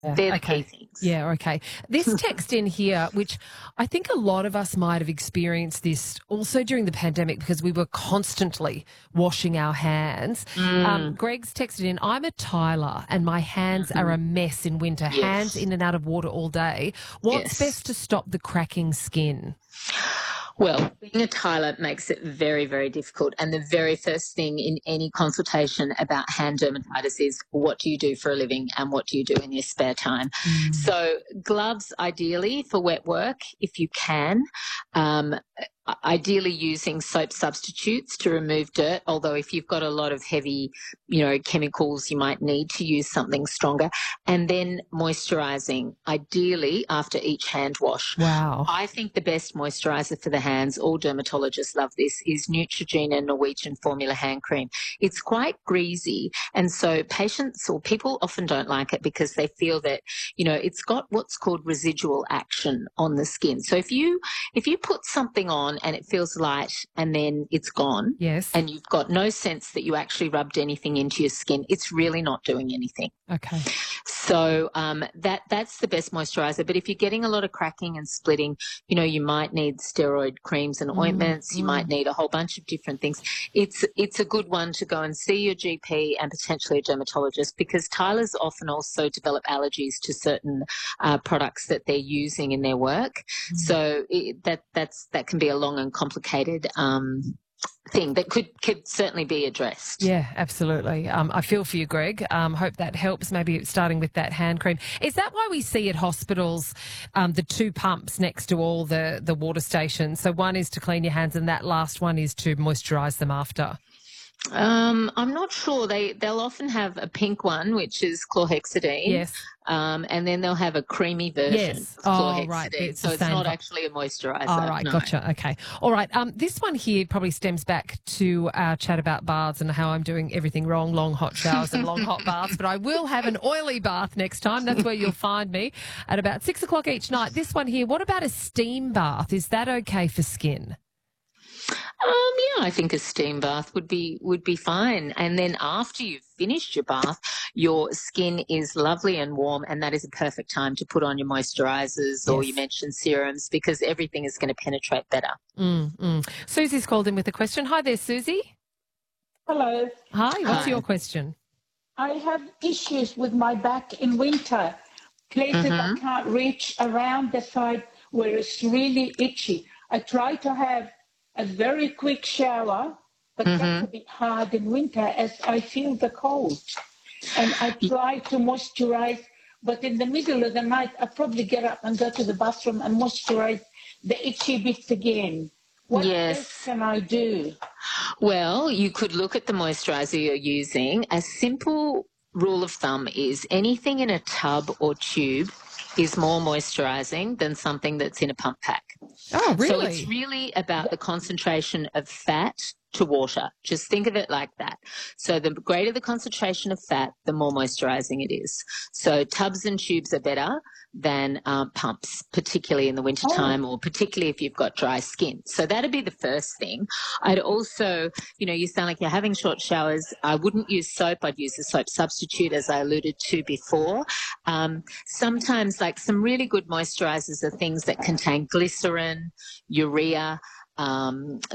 They're the key Okay. things. Yeah, okay. This text in here, which I think a lot of us might have experienced this also during the pandemic because we were constantly washing our hands. Greg's texted in, I'm a tiler and my hands are a mess in winter, hands Yes. in and out of water all day. What's Yes. best to stop the cracking skin? Well, being a tiler makes it very, very difficult. And the very first thing in any consultation about hand dermatitis is what do you do for a living and what do you do in your spare time? So, gloves ideally for wet work if you can. Um, Ideally using soap substitutes to remove dirt, although if you've got a lot of heavy, chemicals, you might need to use something stronger. And then moisturizing, ideally after each hand wash. Wow. I think the best moisturizer for the hands, all dermatologists love this, is Neutrogena Norwegian Formula Hand Cream. It's quite greasy, and so patients or people often don't like it because they feel that, it's got what's called residual action on the skin. So if you put something on and it feels light and then it's gone, Yes. and you've got no sense that you actually rubbed anything into your skin, it's really not doing anything. Okay. So that's the best moisturizer. But if you're getting a lot of cracking and splitting, you might need steroid creams and ointments. You might need a whole bunch of different things. It's a good one to go and see your GP and potentially a dermatologist, because tilers often also develop allergies to certain products that they're using in their work. So that can be a long and complicated thing that could certainly be addressed. Yeah, absolutely. I feel for you, Greg. Hope that helps, maybe starting with that hand cream. Is that why we see at hospitals the two pumps next to all the water stations? So one is to clean your hands and that last one is to moisturise them after? I'm not sure. They'll often have a pink one, which is chlorhexidine. Yes. And then they'll have a creamy version Yes. of Oh, right. chlorhexidine. It's So the it's same. not actually a moisturizer. All right, no. gotcha. Okay. All right. This one here probably stems back to our chat about baths and how I'm doing everything wrong, long hot showers and long hot baths, but I will have an oily bath next time. That's where you'll find me at about 6 o'clock each night. This one here, what about a steam bath? Is that okay for skin? Yeah, I think a steam bath would be fine. And then after you've finished your bath, your skin is lovely and warm, and that is a perfect time to put on your moisturizers or you Yes. mentioned serums, because everything is going to penetrate better. Susie's called in with a question. Hi there, Susie. Hello. Hi, what's Hi. your question? I have issues with my back in winter. Places I can't reach around the side where it's really itchy. I try to have a very quick shower, but that's a bit hard in winter as I feel the cold. And I try to moisturize, but in the middle of the night, I probably get up and go to the bathroom and moisturize the itchy bits again. What Yes. else can I do? Well, you could look at the moisturizer you're using. A simple rule of thumb is anything in a tub or tube is more moisturizing than something that's in a pump pack. Oh, really? So it's really about the concentration of fat to water. Just think of it like that. So the greater the concentration of fat, the more moisturizing it is. So tubs and tubes are better than pumps, particularly in the wintertime or particularly if you've got dry skin. So that'd be the first thing. I'd also, you sound like you're having short showers. I wouldn't use soap. I'd use a soap substitute, as I alluded to before. Sometimes, like, some really good moisturizers are things that contain glycerin, urea,